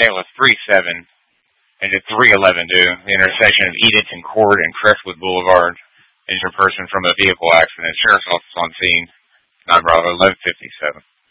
think it was 3-7, and did 311 to the intersection of Edenton Court and Crestwood Boulevard. Injured person from a vehicle accident. Sheriff's office on scene. 9 Bravo 1157.